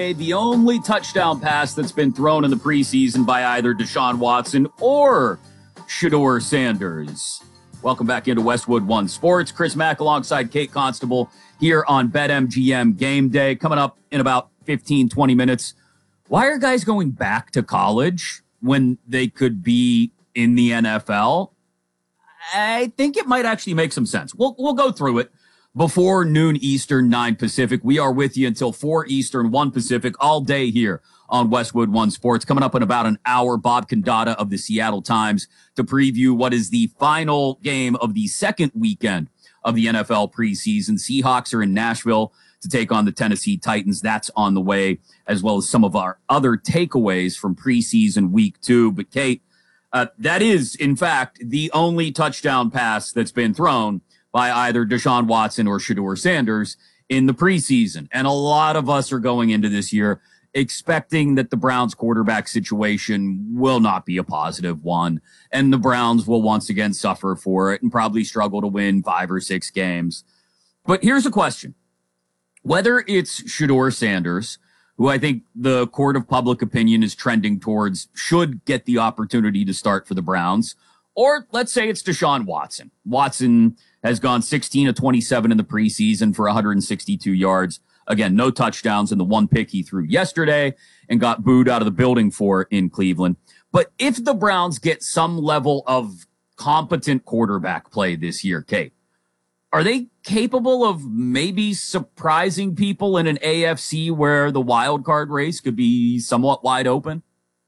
Day, the only touchdown pass that's been thrown in the preseason by either Deshaun Watson or Shedeur Sanders. Welcome back into Westwood One Sports. Chris Mack alongside Kate Constable here on BetMGM Game Day. Coming up in about 15, 20 minutes. Why are guys going back to college when they could be in the NFL? I think it might actually make some sense. We'll go through it. Before noon Eastern, 9 Pacific. We are with you until 4 Eastern, 1 Pacific, all day here on Westwood One Sports. Coming up in about an hour, Bob Condata of the Seattle Times to preview what is the final game of the second weekend of the NFL preseason. Seahawks are in Nashville to take on the Tennessee Titans. That's on the way, as well as some of our other takeaways from preseason week 2. But Kate, that is, in fact, the only touchdown pass that's been thrown by either Deshaun Watson or Shedeur Sanders in the preseason. And a lot of us are going into this year expecting that the Browns quarterback situation will not be a positive one, and the Browns will once again suffer for it and probably struggle to win 5 or 6 games. But here's a question. Whether it's Shedeur Sanders, who I think the court of public opinion is trending towards should get the opportunity to start for the Browns, or let's say it's Deshaun Watson. Watson has gone 16 of 27 in the preseason for 162 yards. Again, no touchdowns in the one pick he threw yesterday and got booed out of the building for in Cleveland. But if the Browns get some level of competent quarterback play this year, Kate, are they capable of maybe surprising people in an AFC where the wild card race could be somewhat wide open?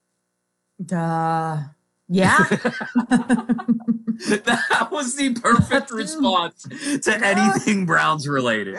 Yeah. That was the perfect response to anything Browns related.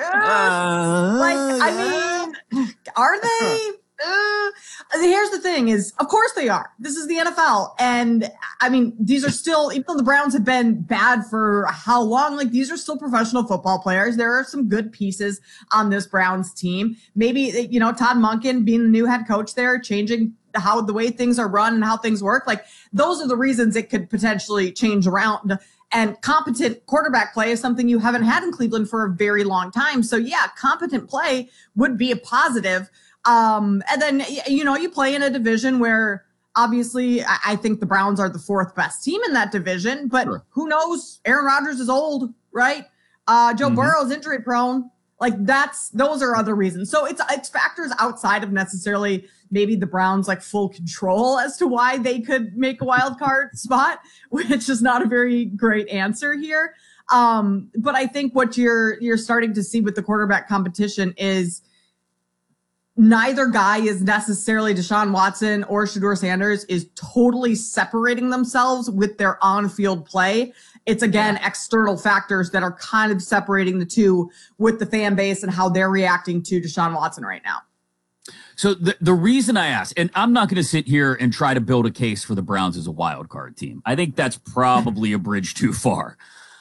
I mean, are they? Here's the thing is, of course they are. This is the NFL. And I mean, these are still, even though the Browns have been bad for how long, like these are still professional football players. There are some good pieces on this Browns team. Maybe, Todd Monken being the new head coach there, changing how the way things are run and how things work. Like those are the reasons it could potentially change around. And competent quarterback play is something you haven't had in Cleveland for a very long time. So yeah, competent play would be a positive. And then, you play in a division where obviously I think the Browns are the 4th best team in that division, but sure. Who knows? Aaron Rodgers is old, right? Joe Burrow's injury prone. Like those are other reasons. So it's factors outside of necessarily maybe the Browns like full control as to why they could make a wild card spot, which is not a very great answer here. But I think what you're starting to see with the quarterback competition is neither guy is necessarily Deshaun Watson or Shedeur Sanders is totally separating themselves with their on-field play. It's, again, external factors that are kind of separating the two with the fan base and how they're reacting to Deshaun Watson right now. So the reason I asked, and I'm not going to sit here and try to build a case for the Browns as a wild card team. I think that's probably a bridge too far.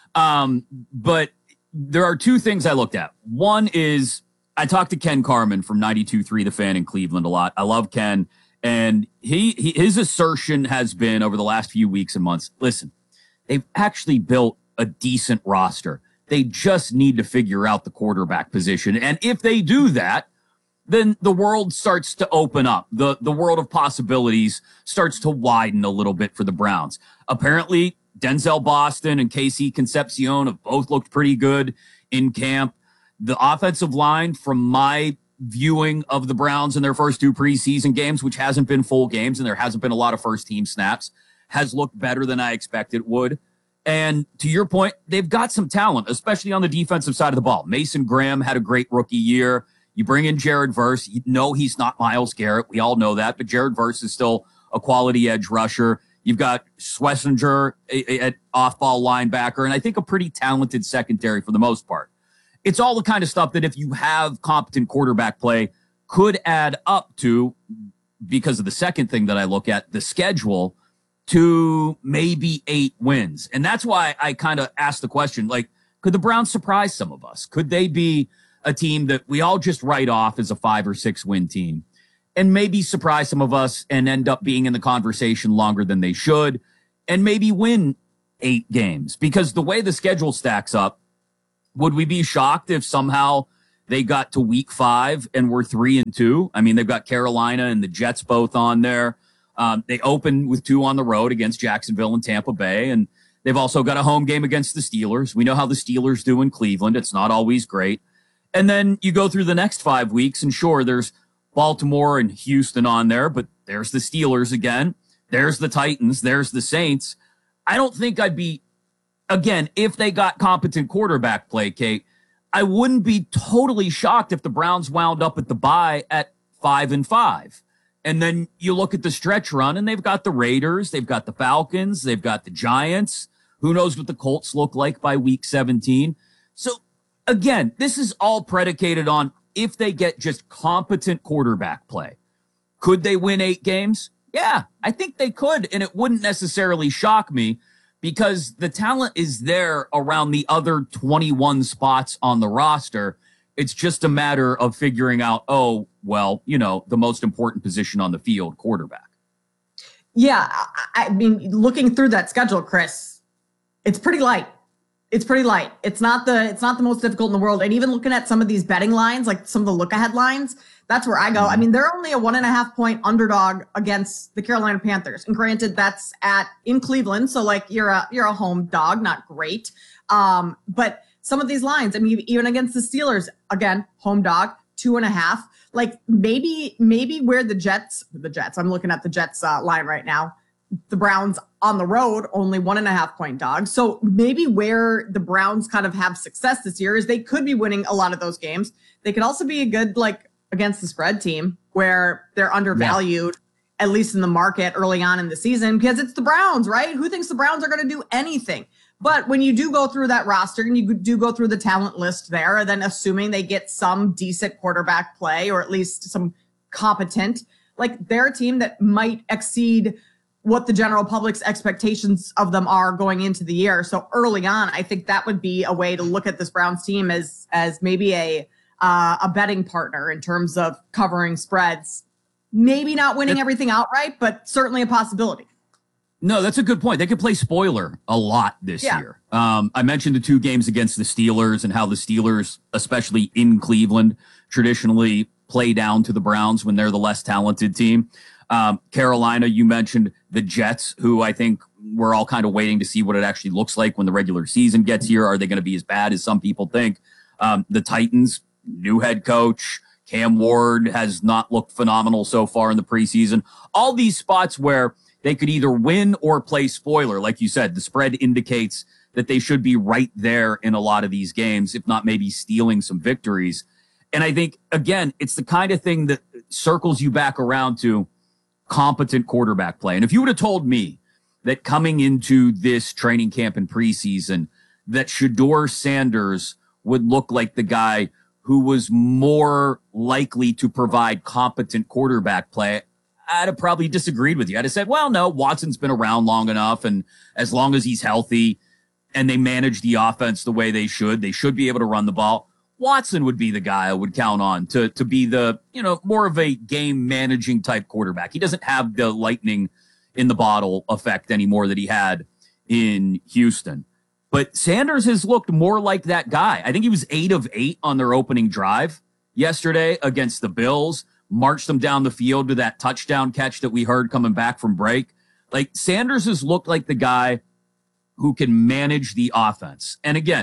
But there are 2 things I looked at. One is I talked to Ken Carman from 92.3 The Fan in Cleveland a lot. I love Ken. And his assertion has been over the last few weeks and months, listen, they've actually built a decent roster. They just need to figure out the quarterback position. And if they do that, then the world starts to open up. The world of possibilities starts to widen a little bit for the Browns. Apparently, Denzel Boston and KC Concepcion have both looked pretty good in camp. The offensive line, from my viewing of the Browns in their first 2 preseason games, which hasn't been full games and there hasn't been a lot of first-team snaps, has looked better than I expected it would. And to your point, they've got some talent, especially on the defensive side of the ball. Mason Graham had a great rookie year. You bring in Jared Verse. You know he's not Myles Garrett. We all know that. But Jared Verse is still a quality edge rusher. You've got Schlesinger at off-ball linebacker, and I think a pretty talented secondary for the most part. It's all the kind of stuff that if you have competent quarterback play could add up to, because of the second thing that I look at, the schedule, to maybe 8 wins. And that's why I kind of asked the question, like, could the Browns surprise some of us? Could they be a team that we all just write off as a 5 or 6 win team and maybe surprise some of us and end up being in the conversation longer than they should and maybe win 8 games? Because the way the schedule stacks up, would we be shocked if somehow they got to week 5 and were 3-2. I mean, they've got Carolina and the Jets both on there. They opened with 2 on the road against Jacksonville and Tampa Bay, and they've also got a home game against the Steelers. We know how the Steelers do in Cleveland. It's not always great. And then you go through the next 5 weeks, and sure, there's Baltimore and Houston on there, but there's the Steelers again. There's the Titans. There's the Saints. I don't think I'd be, again, if they got competent quarterback play, Kate, I wouldn't be totally shocked if the Browns wound up at the bye at 5-5. And then you look at the stretch run, and they've got the Raiders, they've got the Falcons, they've got the Giants. Who knows what the Colts look like by week 17? So, again, this is all predicated on if they get just competent quarterback play. Could they win 8 games? Yeah, I think they could, and it wouldn't necessarily shock me because the talent is there around the other 21 spots on the roster. It's just a matter of figuring out, the most important position on the field, quarterback. Yeah, I mean, looking through that schedule, Chris, it's pretty light. It's pretty light. It's not the most difficult in the world. And even looking at some of these betting lines, like some of the look-ahead lines, that's where I go. I mean, they're only a 1.5 point underdog against the Carolina Panthers. And granted, that's in Cleveland. So like you're a home dog, not great. But some of these lines, I mean, even against the Steelers, again, home dog, 2.5. Like maybe where the Jets, I'm looking at the Jets line right now. The Browns on the road, only 1.5 point dog. So maybe where the Browns kind of have success this year is they could be winning a lot of those games. They could also be a good, against the spread team where they're undervalued, at least in the market early on in the season, because it's the Browns, right? Who thinks the Browns are going to do anything? But when you do go through that roster and you do go through the talent list there, then assuming they get some decent quarterback play or at least some competent, they're a team that might exceed what the general public's expectations of them are going into the year. So early on, I think that would be a way to look at this Browns team as maybe a betting partner in terms of covering spreads. Maybe not winning everything outright, but certainly a possibility. No, that's a good point. They could play spoiler a lot this year. I mentioned the 2 games against the Steelers and how the Steelers, especially in Cleveland, traditionally play down to the Browns when they're the less talented team. Carolina, you mentioned the Jets, who I think we're all kind of waiting to see what it actually looks like when the regular season gets here. Are they going to be as bad as some people think? The Titans, new head coach, Cam Ward has not looked phenomenal so far in the preseason. All these spots where they could either win or play spoiler. Like you said, the spread indicates that they should be right there in a lot of these games, if not maybe stealing some victories. And I think, again, it's the kind of thing that circles you back around to competent quarterback play. And if you would have told me that coming into this training camp and preseason, that Shedeur Sanders would look like the guy who was more likely to provide competent quarterback play, I'd have probably disagreed with you. I'd have said, well, no, Watson's been around long enough. And as long as he's healthy and they manage the offense the way they should be able to run the ball. Watson would be the guy I would count on to be the, more of a game managing type quarterback. He doesn't have the lightning in the bottle effect anymore that he had in Houston. But Sanders has looked more like that guy. I think he was 8 of 8 on their opening drive yesterday against the Bills, marched them down the field to that touchdown catch that we heard coming back from break. Sanders has looked like the guy who can manage the offense. And again,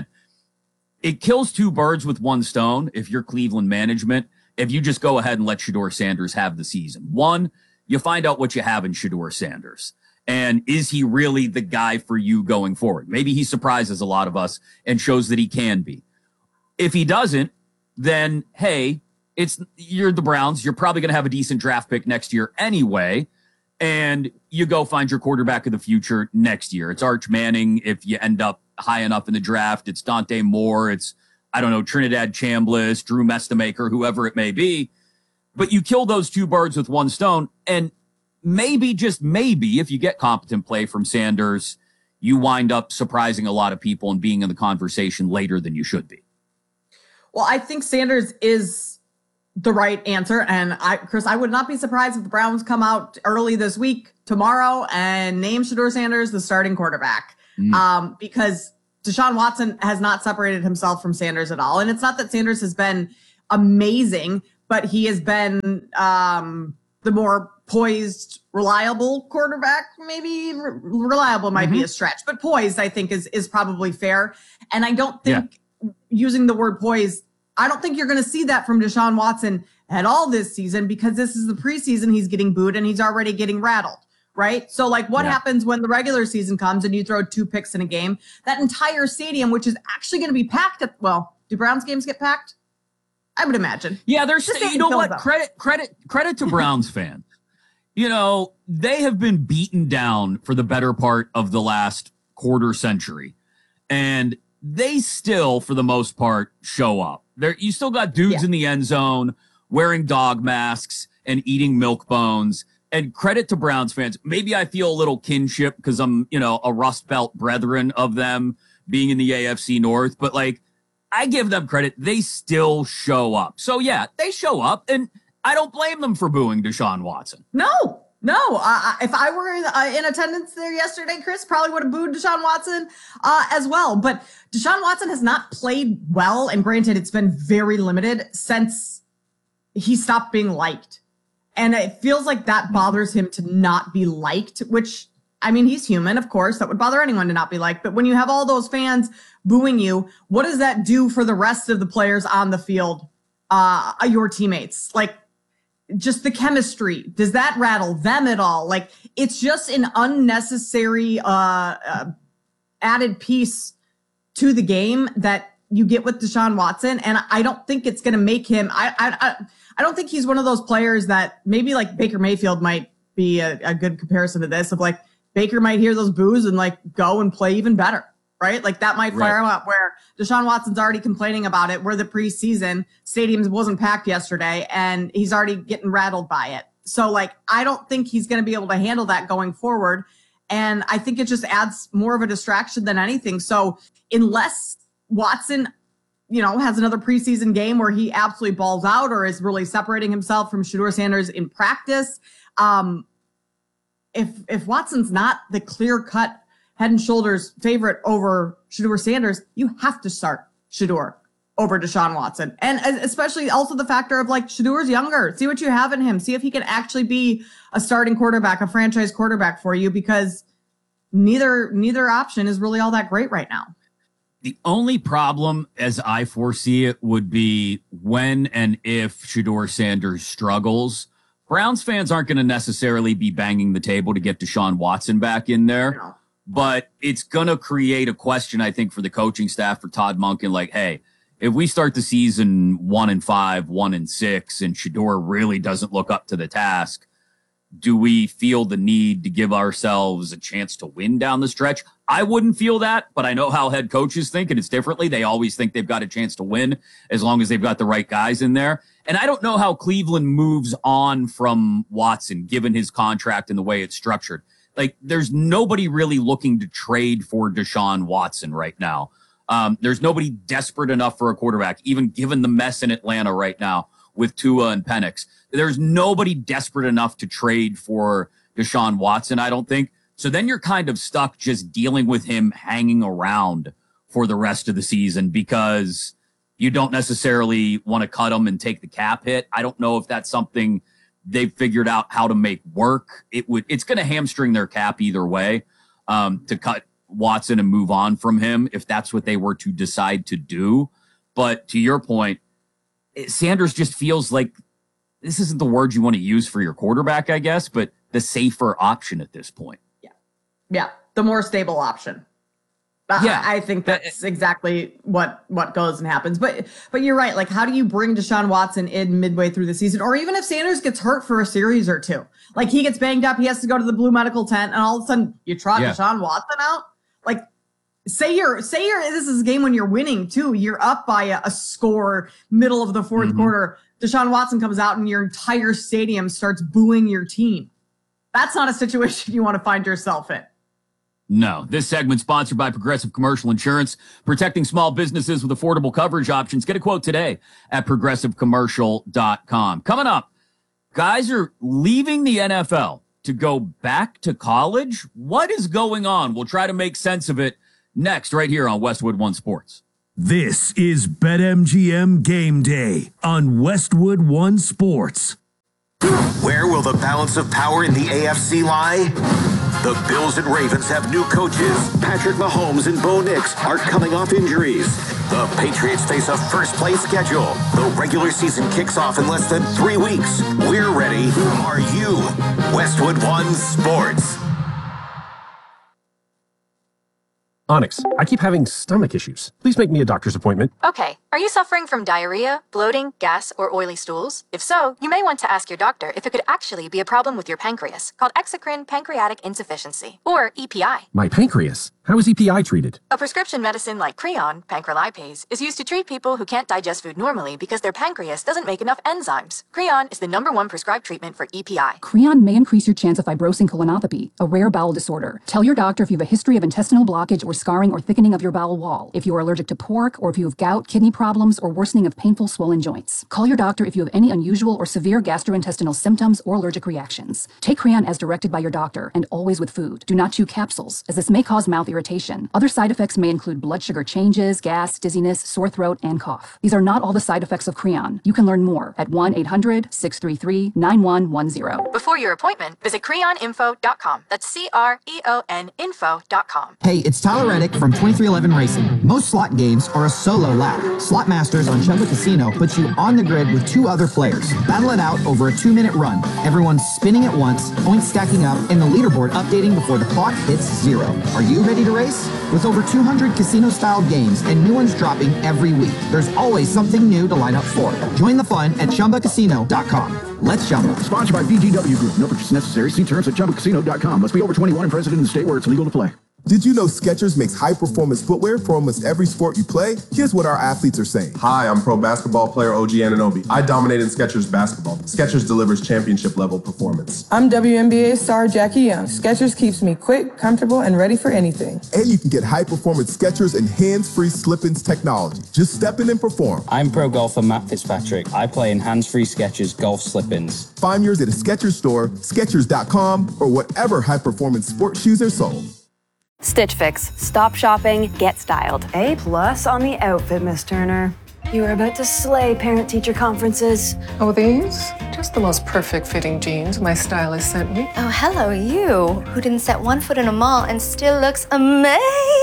it kills 2 birds with 1 stone if you're Cleveland management, if you just go ahead and let Shedeur Sanders have the season. 1, you find out what you have in Shedeur Sanders. And is he really the guy for you going forward? Maybe he surprises a lot of us and shows that he can be. If he doesn't, then, hey, you're the Browns. You're probably going to have a decent draft pick next year anyway. And you go find your quarterback of the future next year. It's Arch Manning if you end up high enough in the draft. It's Dante Moore. It's, Trinidad Chambliss, Drew Mestamaker, whoever it may be. But you kill those 2 birds with 1 stone. And maybe, just maybe, if you get competent play from Sanders, you wind up surprising a lot of people and being in the conversation later than you should be. Well, I think Sanders is the right answer. And Chris, I would not be surprised if the Browns come out early this week, tomorrow, and name Shedeur Sanders the starting quarterback. Because Deshaun Watson has not separated himself from Sanders at all. And it's not that Sanders has been amazing, but he has been the more poised, reliable quarterback. Maybe reliable might be a stretch, but poised, I think, is probably fair. And I don't think using the word poised, I don't think you're going to see that from Deshaun Watson at all this season, because this is the preseason. He's getting booed and he's already getting rattled, right? So like what happens when the regular season comes and you throw 2 picks in a game? That entire stadium, which is actually going to be packed do Browns games get packed? I would imagine. Yeah, there's, you know what, credit to Browns fans. You know, they have been beaten down for the better part of the last quarter century, and they still, for the most part, show up. You still got dudes in the end zone wearing dog masks and eating milk bones. And credit to Browns fans. Maybe I feel a little kinship because I'm, a Rust Belt brethren of them being in the AFC North. But like, I give them credit. They still show up. So yeah, they show up, and I don't blame them for booing Deshaun Watson. No. If I were in attendance there yesterday, Chris probably would have booed Deshaun Watson as well. But Deshaun Watson has not played well. And granted, it's been very limited since he stopped being liked. And it feels like that bothers him to not be liked, which, I mean, he's human, of course. That would bother anyone to not be liked. But when you have all those fans booing you, what does that do for the rest of the players on the field, your teammates? Like, just the chemistry, does that rattle them at all? Like, it's just an unnecessary added piece to the game that you get with Deshaun Watson. And I don't think it's going to make him, I don't think he's one of those players that maybe like Baker Mayfield might be a good comparison to this, of like Baker might hear those boos and like go and play even better, right? Like that might fire him up, where Deshaun Watson's already complaining about it. Where the preseason stadium wasn't packed yesterday and he's already getting rattled by it. So like, I don't think he's going to be able to handle that going forward. And I think it just adds more of a distraction than anything. So unless Watson, has another preseason game where he absolutely balls out or is really separating himself from Shedeur Sanders in practice, if Watson's not the clear-cut head and shoulders favorite over Shedeur Sanders, you have to start Shedeur over Deshaun Watson. And especially also the factor of like Shedeur's younger. See what you have in him. See if he can actually be a starting quarterback, a franchise quarterback for you, because neither option is really all that great right now. The only problem, as I foresee it, would be when and if Shedeur Sanders struggles. Browns fans aren't going to necessarily be banging the table to get Deshaun Watson back in there, but it's going to create a question, I think, for the coaching staff, for Todd Monken, like, hey, if we start the season 1-5, 1-6, and Shedeur really doesn't look up to the task, do we feel the need to give ourselves a chance to win down the stretch? I wouldn't feel that, but I know how head coaches think, and it's differently. They always think they've got a chance to win as long as they've got the right guys in there. And I don't know how Cleveland moves on from Watson, given his contract and the way it's structured. Like, there's nobody really looking to trade for Deshaun Watson right now. There's nobody desperate enough for a quarterback, even given the mess in Atlanta right now with Tua and Penix. There's nobody desperate enough to trade for Deshaun Watson, I don't think. So then you're kind of stuck just dealing with him hanging around for the rest of the season because you don't necessarily want to cut him and take the cap hit. I don't know if that's something they've figured out how to make work. It's going to hamstring their cap either way, to cut Watson and move on from him if that's what they were to decide to do. But to your point, Sanders just feels like, this isn't the word you want to use for your quarterback, I guess, but the safer option at this point. Yeah. The more stable option. I think that's exactly what goes and happens. But you're right. Like, how do you bring Deshaun Watson in midway through the season? Or even if Sanders gets hurt for a series or two, like he gets banged up, he has to go to the blue medical tent, and all of a sudden you trot Deshaun Watson out. Like, say this is a game when you're winning too. You're up by a score, middle of the fourth quarter. Deshaun Watson comes out and your entire stadium starts booing your team. That's not a situation you want to find yourself in. No. This segment sponsored by Progressive Commercial Insurance, protecting small businesses with affordable coverage options. Get a quote today at progressivecommercial.com. Coming up, guys are leaving the NFL to go back to college. What is going on? We'll try to make sense of it next right here on Westwood One Sports. This is BetMGM Game Day on Westwood One Sports. Where will the balance of power in the AFC lie? The Bills and Ravens have new coaches. Patrick Mahomes and Bo Nix are coming off injuries. The Patriots face a first-place schedule. The regular season kicks off in less than 3 weeks. We're ready. Are you? Westwood One Sports. Onyx, I keep having stomach issues. Please make me a doctor's appointment. Okay, are you suffering from diarrhea, bloating, gas, or oily stools? If so, you may want to ask your doctor if it could actually be a problem with your pancreas, called exocrine pancreatic insufficiency, or EPI. My pancreas? How is EPI treated? A prescription medicine like Creon, pancrelipase, is used to treat people who can't digest food normally because their pancreas doesn't make enough enzymes. Creon is the #1 prescribed treatment for EPI. Creon may increase your chance of fibrosing colonopathy, a rare bowel disorder. Tell your doctor if you have a history of intestinal blockage or scarring or thickening of your bowel wall, if you are allergic to pork, or if you have gout, kidney problems, or worsening of painful swollen joints. Call your doctor if you have any unusual or severe gastrointestinal symptoms or allergic reactions. Take Creon as directed by your doctor, and always with food. Do not chew capsules, as this may cause mouth irritation. Other side effects may include blood sugar changes, gas, dizziness, sore throat, and cough. These are not all the side effects of Creon. You can learn more at 1-800-633-9110. Before your appointment, visit creoninfo.com. That's CREON info.com. Hey, it's Tyler Reddick from 2311 Racing. Most slot games are a solo lap. Slot Masters on Chumba Casino puts you on the grid with 2 other players. Battle it out over a 2-minute run. Everyone's spinning at once, points stacking up, and the leaderboard updating before the clock hits 0. Are you ready to race? With over 200 casino-style games and new ones dropping every week, there's always something new to line up for. Join the fun at ChumbaCasino.com. Let's Chumba. Sponsored by VGW Group. No purchase necessary. See terms at ChumbaCasino.com. Must be over 21 and present in the state where it's legal to play. Did you know Skechers makes high-performance footwear for almost every sport you play? Here's what our athletes are saying. Hi, I'm pro basketball player OG Anunoby. I dominate in Skechers basketball. Skechers delivers championship-level performance. I'm WNBA star Jackie Young. Skechers keeps me quick, comfortable, and ready for anything. And you can get high-performance Skechers and hands-free slip-ins technology. Just step in and perform. I'm pro golfer Matt Fitzpatrick. I play in hands-free Skechers golf slip-ins. Find yours at a Skechers store, Skechers.com, or whatever high-performance sports shoes are sold. Stitch Fix. Stop shopping, get styled. A+ on the outfit, Miss Turner. You are about to slay parent-teacher conferences. Oh, these? Just the most perfect fitting jeans my stylist sent me. Oh, hello, you, who didn't set one foot in a mall and still looks amazing.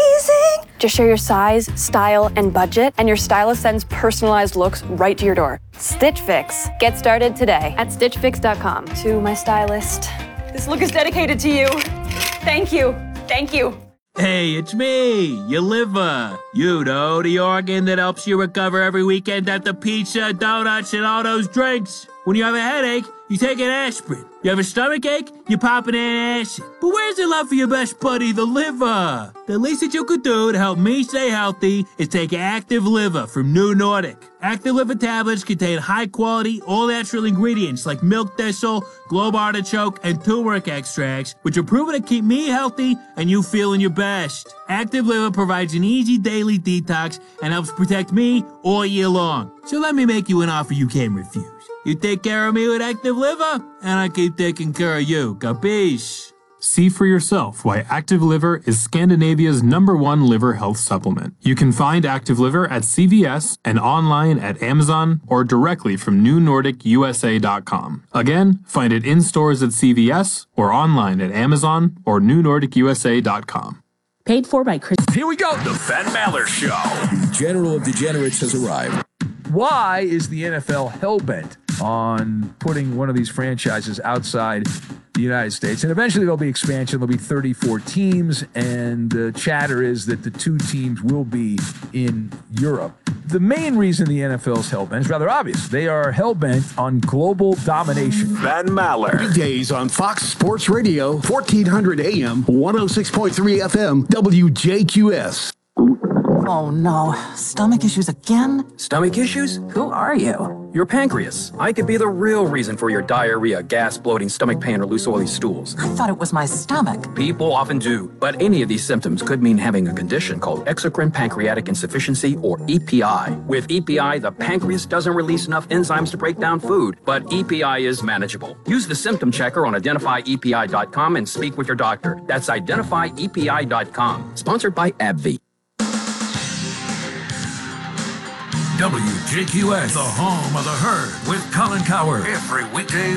Just share your size, style, and budget, and your stylist sends personalized looks right to your door. Stitch Fix. Get started today at StitchFix.com. To my stylist, this look is dedicated to you. Thank you. Thank you. Hey, it's me, your liver. You know, the organ that helps you recover every weekend after pizza, donuts, and all those drinks. When you have a headache, you take an aspirin. You have a stomach ache, you pop an antacid. But where's the love for your best buddy, the liver? The least that you could do to help me stay healthy is take Active Liver from New Nordic. Active Liver tablets contain high-quality, all-natural ingredients like milk thistle, globe artichoke, and turmeric extracts, which are proven to keep me healthy and you feeling your best. Active Liver provides an easy daily detox and helps protect me all year long. So let me make you an offer you can't refuse. You take care of me with Active Liver, and I keep taking care of you. Capiche? See for yourself why Active Liver is Scandinavia's #1 liver health supplement. You can find Active Liver at CVS and online at Amazon or directly from NewNordicUSA.com. Again, find it in stores at CVS or online at Amazon or NewNordicUSA.com. Paid for by Chris. Here we go. The Ben Maller Show. General of Degenerates has arrived. Why is the NFL hell-bent on putting one of these franchises outside the United States? And eventually there'll be expansion. There'll be 34 teams, and the chatter is that the 2 teams will be in Europe. The main reason the NFL is hell-bent is rather obvious. They are hell-bent on global domination. Ben Maller. Weekdays on Fox Sports Radio, 1400 AM, 106.3 FM, WJQS. Oh no, stomach issues again? Stomach issues? Who are you? Your pancreas. I could be the real reason for your diarrhea, gas, bloating, stomach pain, or loose oily stools. I thought it was my stomach. People often do, but any of these symptoms could mean having a condition called exocrine pancreatic insufficiency, or EPI. With EPI, the pancreas doesn't release enough enzymes to break down food, but EPI is manageable. Use the symptom checker on identifyepi.com and speak with your doctor. That's identifyepi.com. Sponsored by AbbVie. WJQS, the home of the herd, with Colin Coward. Every weekday